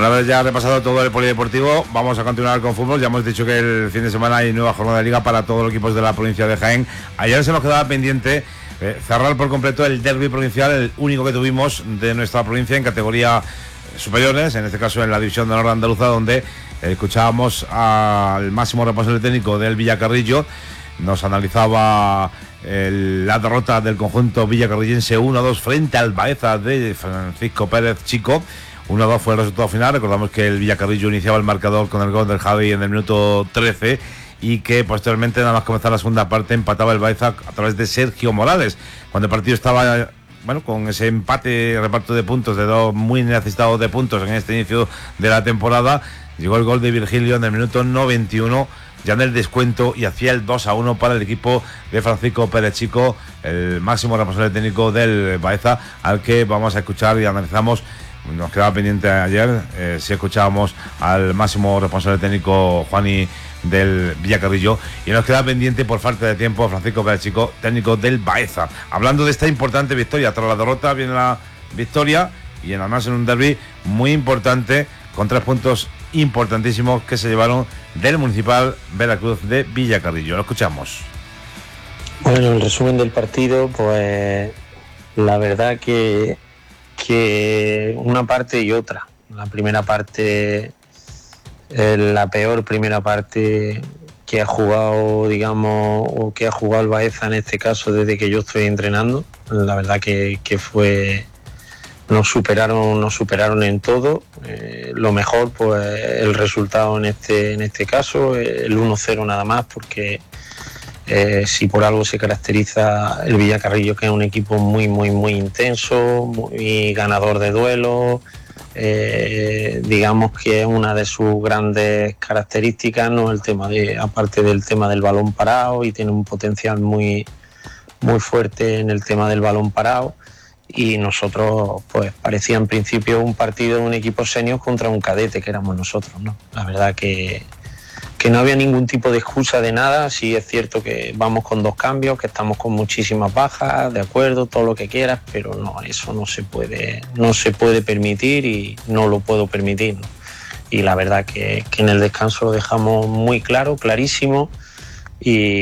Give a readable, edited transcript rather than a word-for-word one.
Una vez ya repasado todo el polideportivo, vamos a continuar con fútbol. Ya hemos dicho que el fin de semana hay nueva jornada de liga para todos los equipos de la provincia de Jaén. Ayer se nos quedaba pendiente cerrar por completo el derbi provincial, el único que tuvimos de nuestra provincia en categoría superiores, en este caso en la división de honor andaluza, donde escuchábamos al máximo responsable técnico del Villacarrillo. Nos analizaba la derrota del conjunto villacarrillense 1-2 frente al Baeza de Francisco Pérez Chico. 1-2 fue el resultado final. Recordamos que el Villacarrillo iniciaba el marcador con el gol del Javi en el minuto 13 y que posteriormente, nada más comenzar la segunda parte, empataba el Baeza a través de Sergio Morales. Cuando el partido estaba, con ese empate, reparto de puntos, de dos muy necesitados de puntos en este inicio de la temporada, llegó el gol de Virgilio en el minuto 91, ya en el descuento, y hacía el 2-1 para el equipo de Francisco Pérez Chico, el máximo responsable técnico del Baeza, al que vamos a escuchar y analizamos. Nos quedaba pendiente ayer si escuchábamos al máximo responsable técnico Juani del Villacarrillo, y nos queda pendiente por falta de tiempo Francisco Pérez Chico, técnico del Baeza. Hablando de esta importante victoria, tras la derrota viene la victoria, y además en un derbi muy importante, con 3 puntos importantísimos que se llevaron del Municipal Veracruz de Villacarrillo. Lo escuchamos. Bueno, el resumen del partido, pues la verdad que una parte y otra. La primera parte, la peor primera parte que ha jugado, digamos, o que ha jugado el Baeza en este caso desde que yo estoy entrenando. La verdad que fue, nos superaron en todo. Lo mejor, pues el resultado en este caso, el 1-0 nada más, porque si por algo se caracteriza el Villacarrillo, que es un equipo muy intenso, muy ganador de duelos, digamos que es una de sus grandes características, ¿no? Aparte del tema del balón parado, y tiene un potencial muy fuerte en el tema del balón parado. Y nosotros, pues parecía en principio un partido de un equipo senior contra un cadete, que éramos nosotros, ¿no? La verdad que no había ningún tipo de excusa de nada. Sí es cierto que vamos con 2 cambios, que estamos con muchísimas bajas, de acuerdo, todo lo que quieras, pero no, eso no se puede permitir, y no lo puedo permitir, ¿no? Y la verdad que en el descanso lo dejamos muy claro, clarísimo, y